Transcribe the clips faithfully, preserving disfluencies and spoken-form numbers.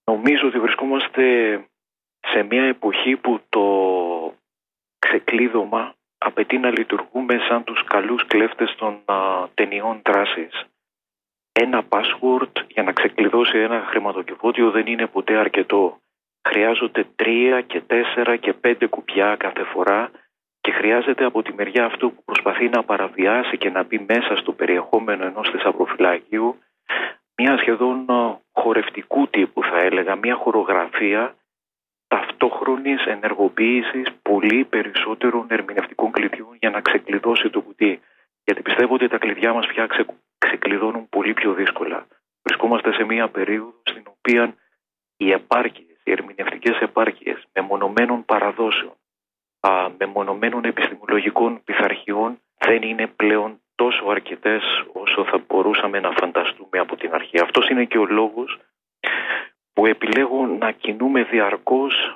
Νομίζω ότι βρισκόμαστε σε μια εποχή που το ξεκλείδωμα απαιτεί να λειτουργούμε σαν τους καλούς κλέφτες των α, ταινιών δράσης. Ένα password για να ξεκλειδώσει ένα χρηματοκιβώτιο δεν είναι ποτέ αρκετό. Χρειάζονται τρία και τέσσερα και πέντε κουμπιά κάθε φορά και χρειάζεται από τη μεριά αυτού που προσπαθεί να παραβιάσει και να μπει μέσα στο περιεχόμενο ενός θησαυροφυλακίου μια σχεδόν χορευτικού τύπου, θα έλεγα, μια χορογραφία ταυτόχρονης ενεργοποίησης πολύ περισσότερων ερμηνευτικών κλειδιών για να ξεκλειδώσει το κουτί. Γιατί πιστεύω ότι τα κλειδιά μας πια ξε, ξεκλειδώνουν πολύ πιο δύσκολα. Βρισκόμαστε σε μια περίοδο στην οποία οι επάρκειες, οι ερμηνευτικές επάρκειες μεμονωμένων παραδόσεων, α, μεμονωμένων επιστημολογικών πειθαρχιών δεν είναι πλέον τόσο αρκετές όσο θα μπορούσαμε να φανταστούμε από την αρχή. Αυτός είναι και ο λόγος που επιλέγω να κινούμε διαρκώς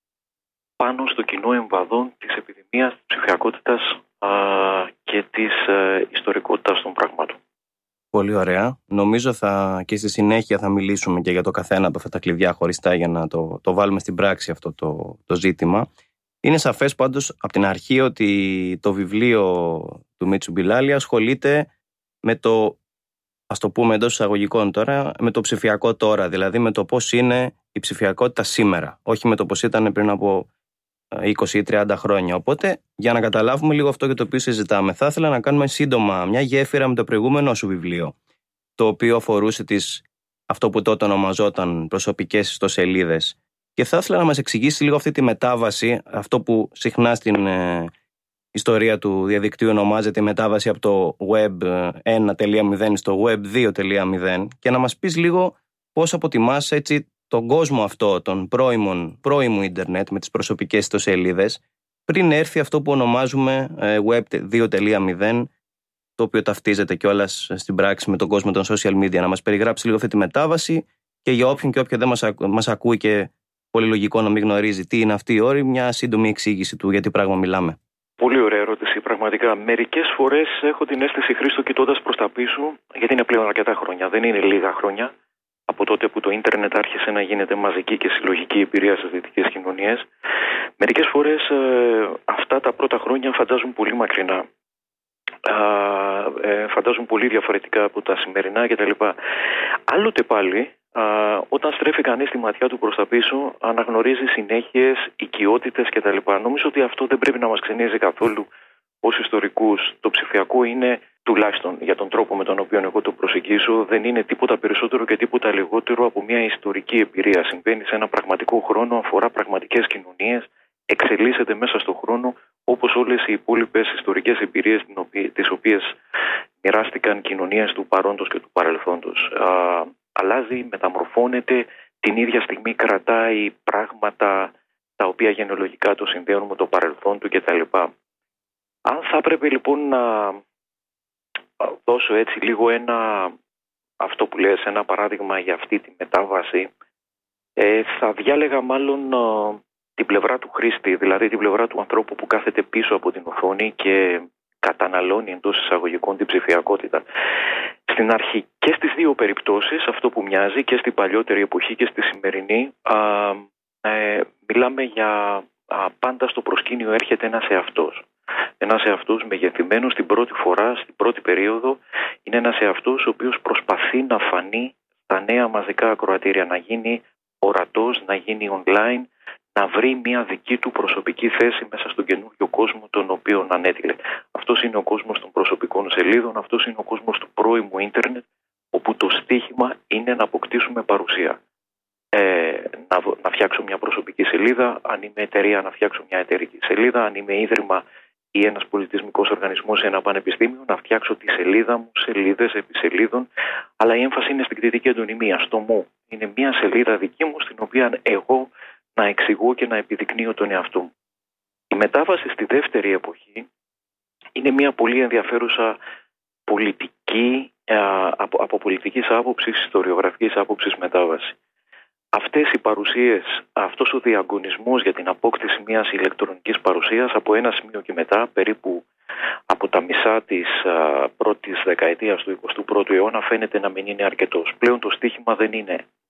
πάνω στο κοινό εμβαδόν της επιδημίας, της ψηφιακότητας α, και της α, ιστορικότητας των πραγμάτων. Πολύ ωραία. Νομίζω θα και στη συνέχεια θα μιλήσουμε και για το καθένα από αυτά τα κλειδιά χωριστά για να το, το βάλουμε στην πράξη αυτό το, το ζήτημα. Είναι σαφές πάντως από την αρχή ότι το βιβλίο του Μίτσου Μπιλάλη ασχολείται με το, ας το πούμε εντός εισαγωγικών τώρα, με το ψηφιακό τώρα, δηλαδή με το πώς είναι η ψηφιακότητα σήμερα, όχι με το πώς ήταν πριν από είκοσι ή τριάντα χρόνια. Οπότε, για να καταλάβουμε λίγο αυτό για το οποίο συζητάμε, θα ήθελα να κάνουμε σύντομα μια γέφυρα με το προηγούμενο σου βιβλίο, το οποίο αφορούσε τις, αυτό που τότε ονομαζόταν προσωπικές ιστοσελίδες. Και θα ήθελα να μας εξηγήσει λίγο αυτή τη μετάβαση, αυτό που συχνά στην ε, ιστορία του διαδικτύου ονομάζεται η μετάβαση από το Web ένα τελεία μηδέν στο Web δύο τελεία μηδέν και να μας πεις λίγο πώς αποτιμάς έτσι τον κόσμο αυτό, τον πρώιμον, πρώιμο ίντερνετ με τις προσωπικές ιστοσελίδες, πριν έρθει αυτό που ονομάζουμε ε, Web δύο τελεία μηδέν, το οποίο ταυτίζεται κιόλας στην πράξη με τον κόσμο των social media. Να μας περιγράψει λίγο αυτή τη μετάβαση και για όποιον και όποια δεν μας, ακού, μας ακούει και πολύ λογικό να μην γνωρίζει τι είναι αυτή η όρη, μια σύντομη εξήγηση του για τι πράγμα μιλάμε. Πολύ ωραία ερώτηση, πραγματικά. Μερικές φορές έχω την αίσθηση, Χρήστο, κοιτώντας προς τα πίσω, γιατί είναι πλέον αρκετά χρόνια, δεν είναι λίγα χρόνια, από τότε που το ίντερνετ άρχισε να γίνεται μαζική και συλλογική εμπειρία στις δυτικές κοινωνίες. Μερικές φορές ε, αυτά τα πρώτα χρόνια φαντάζουν πολύ μακρινά. Ε, φαντάζουν πολύ διαφορετικά από τα σημερινά κτλ. Άλλοτε πάλι, α, όταν στρέφει κανείς τη ματιά του προς τα πίσω, αναγνωρίζει συνέχειες, οικειότητες κτλ. Νομίζω ότι αυτό δεν πρέπει να μας ξενίζει καθόλου ως ιστορικούς. Το ψηφιακό είναι, τουλάχιστον για τον τρόπο με τον οποίο εγώ το προσεγγίζω, δεν είναι τίποτα περισσότερο και τίποτα λιγότερο από μια ιστορική εμπειρία. Συμβαίνει σε ένα πραγματικό χρόνο, αφορά πραγματικές κοινωνίες, εξελίσσεται μέσα στον χρόνο, όπως όλες οι υπόλοιπες ιστορικές εμπειρίες τις οποίες μοιράστηκαν κοινωνίες του παρόντος και του παρελθόντος. Α, αλλάζει, μεταμορφώνεται, την ίδια στιγμή κρατάει πράγματα τα οποία γενεολογικά το συνδέουν με το παρελθόν του κτλ. Αν θα έπρεπε λοιπόν να δώσω έτσι λίγο ένα, αυτό που λες, ένα παράδειγμα για αυτή τη μετάβαση, ε, θα διάλεγα μάλλον ε, την πλευρά του χρήστη, δηλαδή την πλευρά του ανθρώπου που κάθεται πίσω από την οθόνη και καταναλώνει εντός εισαγωγικών την ψηφιακότητα. Στην αρχή και στις δύο περιπτώσεις, αυτό που μοιάζει και στην παλιότερη εποχή και στη σημερινή, α, ε, μιλάμε για α, πάντα στο προσκήνιο έρχεται ένας εαυτός. Ένας εαυτός μεγεθυμένος την πρώτη φορά, στην πρώτη περίοδο, είναι ένας εαυτός ο οποίος προσπαθεί να φανεί στα νέα μαζικά ακροατήρια, να γίνει ορατός, να γίνει online, να βρει μια δική του προσωπική θέση μέσα στον καινούριο κόσμο τον οποίο ανέτειλε. Αυτός είναι ο κόσμος των προσωπικών σελίδων, αυτός είναι ο κόσμος του πρώιμου ίντερνετ, όπου το στίχημα είναι να αποκτήσουμε παρουσία. Ε, να, να φτιάξω μια προσωπική σελίδα, αν είμαι εταιρεία να φτιάξω μια εταιρική σελίδα, αν είμαι ίδρυμα ή ένας πολιτισμικός οργανισμός ή ένα πανεπιστήμιο, να φτιάξω τη σελίδα μου, σελίδες επί σελίδων, αλλά η έμφαση είναι στην κριτική εντονιμία, στο μου. Είναι μια σελίδα δική μου στην οποία εγώ να εξηγώ και να επιδεικνύω τον εαυτό μου. Η μετάβαση στη δεύτερη εποχή είναι μια πολύ ενδιαφέρουσα πολιτική, από, από πολιτικής άποψης, ιστοριογραφικής άποψης μετάβαση. Αυτές οι παρουσίες, αυτός ο διαγωνισμός για την απόκτηση μιας ηλεκτρονικής παρουσίας από ένα σημείο και μετά, περίπου από τα μισά της α, πρώτης δεκαετίας του εικοστού πρώτου αιώνα, φαίνεται να μην είναι αρκετός. Πλέον το στίχημα δεν είναι